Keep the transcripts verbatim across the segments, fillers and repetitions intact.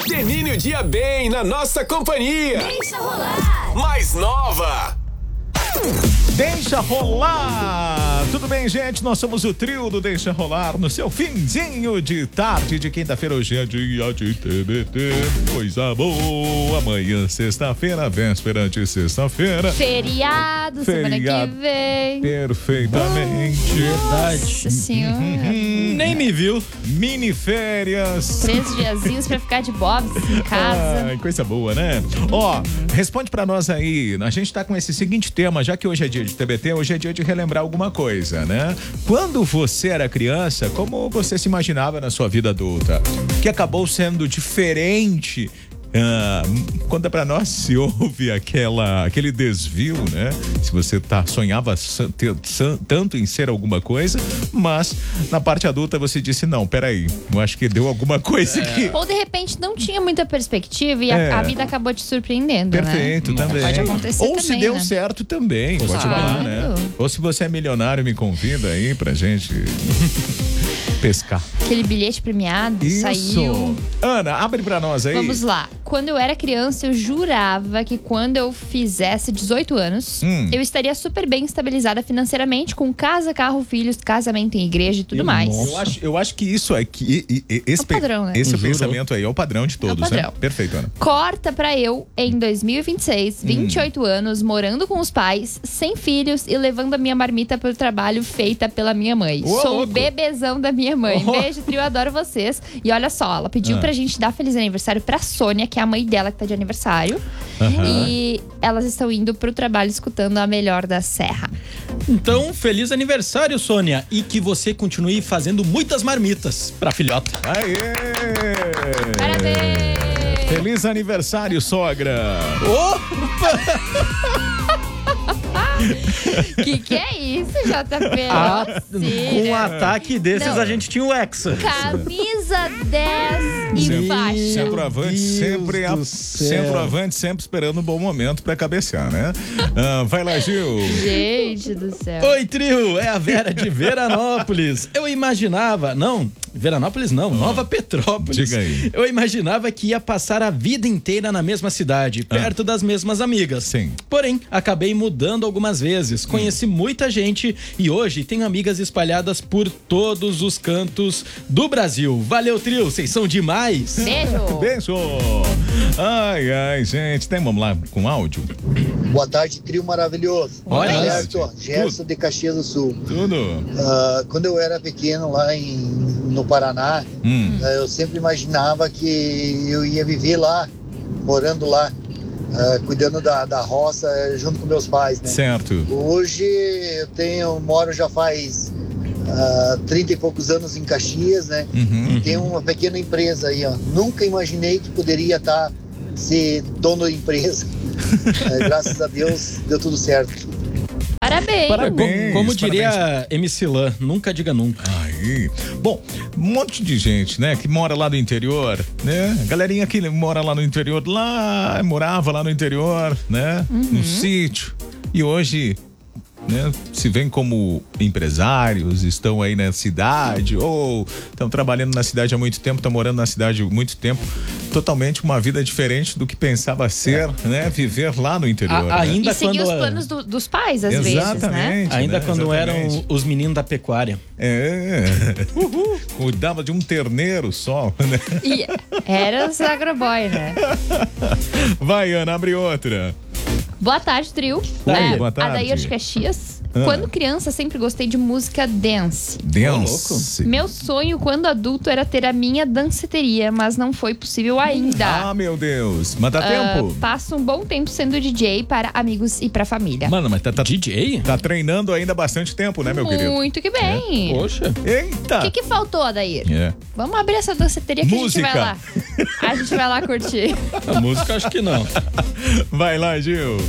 Termine o dia bem na nossa companhia. Deixa rolar. Mais nova. Deixa rolar! Tudo bem, gente? Nós somos o trio do Deixa Rolar no seu finzinho de tarde de quinta-feira. Hoje é dia de T B T. Coisa boa! Amanhã, sexta-feira, véspera de sexta-feira. Feriado, Feriado. semana que vem. Perfeitamente. Verdade. Nossa senhora. Nem me viu. Mini férias. Três diazinhos pra ficar de bobs em casa. Ai, coisa boa, né? Ó, responde pra nós aí. A gente tá com esse seguinte tema, já que hoje é dia de T B T, hoje é dia de relembrar alguma coisa, né? Quando você era criança, como você se imaginava na sua vida adulta? Que acabou sendo diferente? Ah, conta pra nós se houve aquela, aquele desvio, né? Se você tá, sonhava san, ter, san, tanto em ser alguma coisa, mas na parte adulta você disse, não, peraí, eu acho que deu alguma coisa aqui. É. Ou de repente não tinha muita perspectiva e É. a, a vida acabou te surpreendendo, Perfeito, né? também. Pode acontecer Ou também, se deu né? certo também, pode Claro. falar, né? Ou se você é milionário, me convida aí pra gente pescar. Aquele bilhete premiado Isso. saiu. Ana, abre pra nós aí. Vamos lá. Quando eu era criança, eu jurava que quando eu fizesse dezoito anos, Hum. eu estaria super bem estabilizada financeiramente, com casa, carro, filhos, casamento em igreja e tudo mais. Eu acho, eu acho que isso aqui, e- e- esse, É o padrão, né? esse Jurou. pensamento aí é o padrão de todos, padrão. né? Perfeito, Ana. Corta pra eu, em dois mil e vinte e seis, vinte e oito Hum. anos, morando com os pais, sem filhos e levando a minha marmita pro trabalho feita pela minha mãe. Ô, Sou o louco. bebezão da minha mãe. Oh. Beijo, trio, adoro vocês. E olha só, ela pediu Ah. pra gente dar feliz aniversário pra Sônia, que é a mãe dela que tá de aniversário. Aham. E elas estão indo pro trabalho escutando a melhor da Serra. Então, feliz aniversário, Sônia. E que você continue fazendo muitas marmitas pra filhota. Aê! Parabéns! Feliz aniversário, sogra! Que que é isso, J P? Ah, Nossa, com um ataque desses, Não. a gente tinha o Hexa. camisa dez e Sempre- faixa. Centroavante sempre, a- do céu. centroavante sempre esperando um bom momento pra cabecear, né? Ah, vai lá, Gil. Gente do céu. Oi, trio, é a Vera de Veranópolis. Eu imaginava, não, Veranópolis não, Nova Petrópolis. Diga aí. Eu imaginava que ia passar a vida inteira na mesma cidade, perto das mesmas amigas. Sim. Porém, acabei mudando algumas vezes, conheci muita gente e hoje tenho amigas espalhadas por todos os cantos do Brasil. Valeu, trio, vocês são demais. Beijo. Beijo! Ai, ai, gente, tem, vamos lá com áudio? Boa tarde, trio maravilhoso. Olha, Gerson, Gerson de Caxias do Sul. Tudo? Ah, quando eu era pequeno lá em, no Paraná, Hum. ah, eu sempre imaginava que eu ia viver lá, morando lá, ah, cuidando da, da roça eh, junto com meus pais, né? Certo. Hoje eu tenho, moro já faz ah, trinta e poucos anos em Caxias, né? Uhum. Tenho uma pequena empresa aí, ó. Nunca imaginei que poderia estar ser dono da empresa. Eh, graças a Deus deu tudo certo. Parabéns. Parabéns. Como, como diria parabéns. M C Lan, nunca diga nunca. Aí. Bom, um monte de gente, né, que mora lá no interior, né? Galerinha que mora lá no interior, lá, morava lá no interior, né? No sítio. E hoje, né, se veem como empresários, estão aí na cidade, ou estão trabalhando na cidade há muito tempo, estão morando na cidade há muito tempo. Totalmente uma vida diferente do que pensava ser, né? Viver lá no interior. A- né? ainda E seguir quando os planos do- dos pais, às vezes, né? Exatamente. Ainda né? quando Exatamente. eram os meninos da pecuária. É. Cuidava de um terneiro só, né? E era os agroboy, né? Vai, Ana, abre outra. Boa tarde, trio. Oi, boa tarde. Adair de Caxias. Ah. Quando criança, sempre gostei de música dance. Dance. Meu sonho, quando adulto, era ter a minha danceteria, mas não foi possível ainda. Ah, meu Deus. Mas dá Ah, tempo? passo um bom tempo sendo D J para amigos e para família. Mano, mas tá, tá, D J? tá treinando ainda há bastante tempo, né, meu querido? Muito que bem. Poxa. Eita! O que, que faltou, Adair? É. Vamos abrir essa danceteria que Música. a gente vai lá. A gente vai lá curtir. A música acho que não. Vai lá, Gil.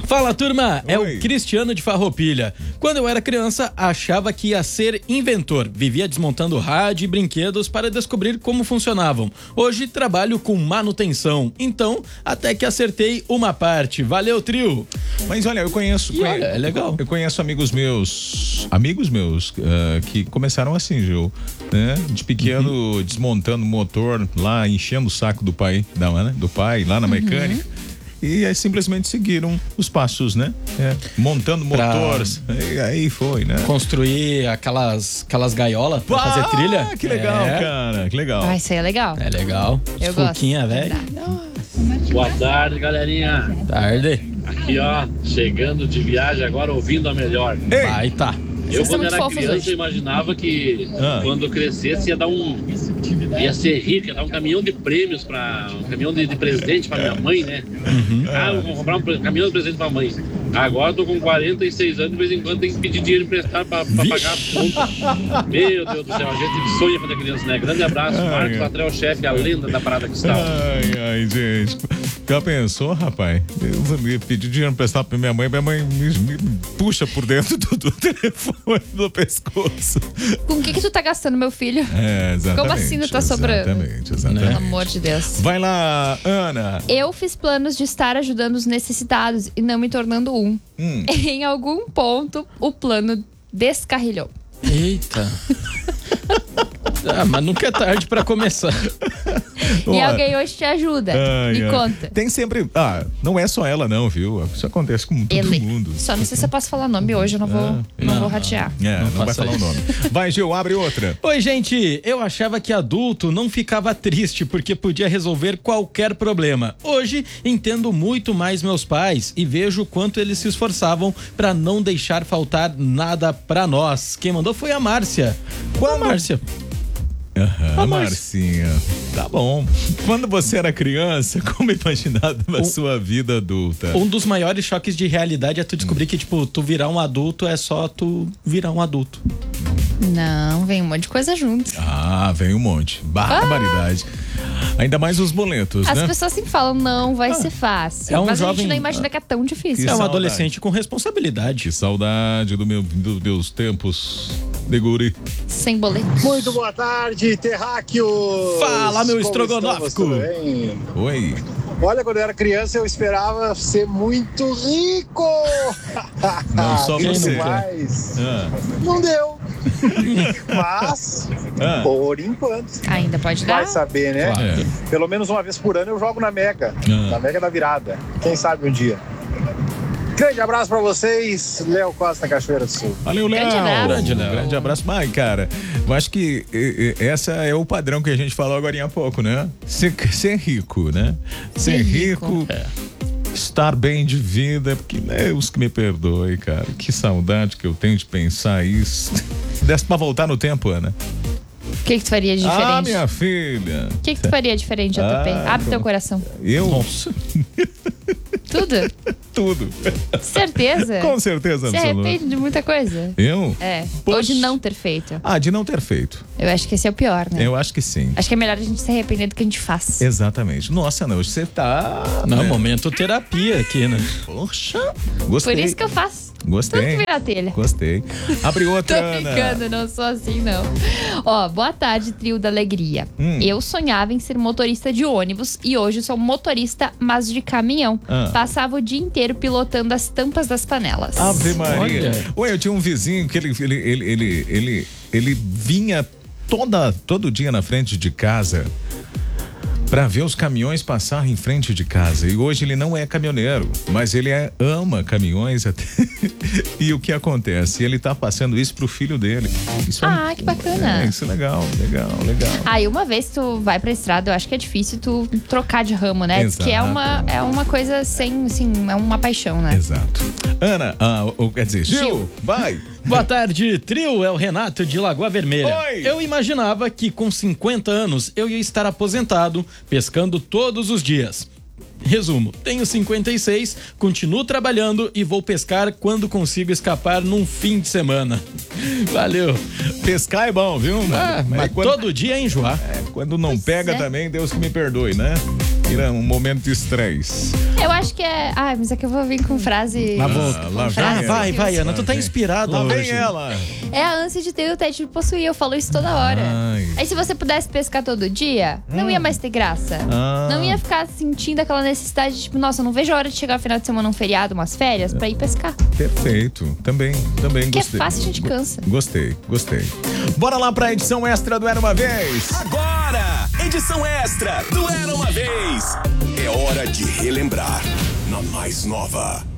Fala, turma, é Oi. o Cristiano de Farroupilha. Quando eu era criança, achava que ia ser inventor. Vivia desmontando rádio e brinquedos para descobrir como funcionavam. Hoje trabalho com manutenção. Então, até que acertei uma parte. Valeu, trio! Mas olha, eu conheço. E olha, é legal. Eu conheço amigos meus, amigos meus, uh, que começaram assim, Gil, né? De pequeno, uhum. desmontando motor lá, enchendo o saco do pai, da, né? do pai, lá na mecânica. Uhum. E aí simplesmente seguiram os passos, né? É. Montando motores. E aí foi, né? Construir aquelas, aquelas gaiolas pra ah, fazer trilha. Que legal, é. cara. Que legal. Ah, isso aí é legal. É legal. Eu gosto. Fuquinha, velho. Boa tarde, galerinha. Tarde. Aqui, ó, chegando de viagem agora, ouvindo a melhor. Ei. Vai, tá. Eu, quando era criança, eu imaginava que ah. quando eu crescesse ia dar um. ia ser rico, ia dar um caminhão de prêmios para. um caminhão de, de presente para minha mãe, né? Uhum. Ah, eu vou comprar um caminhão de presente para mãe. Agora eu tô com quarenta e seis anos, de vez em quando tem que pedir dinheiro emprestado para pagar as contas. Meu Deus do céu, a gente sonha quando é criança, né? Grande abraço, ai, Marcos Latrell, chefe, a lenda da Parada Cristal. Ai, ai, gente. Já pensou, rapaz? Eu vou pedir dinheiro emprestado pra minha mãe, minha mãe me, me puxa por dentro do, do telefone do pescoço. Com o que que tu tá gastando, meu filho? É, exatamente. Como assim não tá sobrando? Exatamente, exatamente. Pelo amor de Deus. Vai lá, Ana. Eu fiz planos de estar ajudando os necessitados e não me tornando um. Hum. Em algum ponto, o plano descarrilhou. Eita. Ah, mas nunca é tarde pra começar. E alguém hoje te ajuda. Ai, Me ai. conta. Tem sempre... Ah, não é só ela não, viu? Isso acontece com todo Ele. mundo. Só não sei se eu posso falar nome hoje, eu não vou, ah, não, não vou ratear. É, não, não vai faça falar isso. o nome. Vai, Gil, abre outra. Oi, gente. Eu achava que adulto não ficava triste porque podia resolver qualquer problema. Hoje, entendo muito mais meus pais e vejo o quanto eles se esforçavam pra não deixar faltar nada pra nós. Quem mandou foi a Márcia. Qual a Márcia? Aham, uhum, Marcinha. Tá bom. Quando você era criança, como imaginava a sua vida adulta? Um dos maiores choques de realidade é tu descobrir hum. que, tipo, tu virar um adulto é só tu virar um adulto. Não, vem um monte de coisa junto. Ah, vem um monte. Barbaridade. Ah. Ainda mais os boletos, As né? As pessoas sempre falam, não vai ah, ser fácil. É um mas jovem... a gente não imagina que é tão difícil. Que é um saudade. adolescente com responsabilidade. Que saudade do meu, dos meus tempos de guri. Sem boletos. Muito boa tarde, terráqueos! Fala, meu Como estrogonófico! Oi. Olha, quando eu era criança, eu esperava ser muito rico! Não só você. Mas ah. não deu. Mas, ah. por enquanto. Ainda pode dar. Vai saber, né? Claro. É. Pelo menos uma vez por ano eu jogo na Mega. Ah. Na Mega da Virada. Quem sabe um dia. Grande abraço pra vocês, Léo Costa, Cachoeira do Sul. Valeu, Léo. Grande abraço. Grande, Léo. Grande abraço. Mas, cara, eu acho que e, e, essa é o padrão que a gente falou agora há pouco, né? Ser, ser rico, né? Ser, ser rico, rico é. Estar bem de vida, porque Deus que me perdoe, cara. Que saudade que eu tenho de pensar isso. Se desse pra voltar no tempo, Ana. O que, que tu faria de diferente? Ah, minha filha. O que, que tu faria diferente, J P? Ah, Abre teu coração. Eu? Nossa. Tudo? Tudo. Certeza? Com certeza, Você absoluta. arrepende de muita coisa? Eu? É. Poxa. Ou de não ter feito? Ah, de não ter feito. Eu acho que esse é o pior, né? Eu acho que sim. Acho que é melhor a gente se arrepender do que a gente faz. Exatamente. Nossa, não, você tá... Não, né? momento terapia aqui, né? Poxa. Gostei. Por isso que eu faço. Gostei. Tudo que vira telha. Gostei. Abre outra, Tô Ana. brincando, não sou assim, não. Ó, boa tarde, trio da alegria. Hum. Eu sonhava em ser motorista de ônibus e hoje sou motorista, mas de caminhão. Ah. Passava o dia inteiro pilotando as tampas das panelas. Ave Maria. Olha. Ué, eu tinha um vizinho que ele, ele, ele, ele, ele, ele vinha toda, todo dia na frente de casa para ver os caminhões passar em frente de casa. E hoje ele não é caminhoneiro, mas ele é, ama caminhões até. E o que acontece? Ele tá passando isso pro filho dele. Isso ah, é, que bacana. É, isso é legal, legal, legal. Ah, e uma vez tu vai pra estrada, eu acho que é difícil tu trocar de ramo, né? Diz que é uma, é uma coisa sem, assim, é uma paixão, né? Exato. Ana, ah, ou, quer dizer, Gil, Gil. vai. Boa tarde, trio, é o Renato de Lagoa Vermelha. Oi. Eu imaginava que com cinquenta anos eu ia estar aposentado, pescando todos os dias. Resumo, tenho cinquenta e seis, continuo trabalhando e vou pescar quando consigo escapar num fim de semana. Valeu. Pescar é bom, viu? Ah, mas quando, todo dia é enjoar. É, quando não Pois pega é. também, Deus que me perdoe, né? Vira um momento de estresse. Eu acho que é... Ah, mas é que eu vou vir com frase... Lá volta. Lá vem Ah, ela. vai, vai, Ana, tu tá inspirada Lá hoje. vem ela. É a ânsia de ter o tédio de possuir, eu falo isso toda hora. Ai. Aí se você pudesse pescar todo dia, não ia mais ter graça. Ah. Não ia ficar sentindo aquela necessidade de, tipo, nossa, eu não vejo a hora de chegar no final de semana, um feriado, umas férias, pra ir pescar. Perfeito. Também, também Porque gostei. é fácil, a gente cansa. Gostei, gostei. Bora lá pra edição extra do Era Uma Vez. Agora, edição extra do Era Uma Vez. É hora de relembrar na mais nova.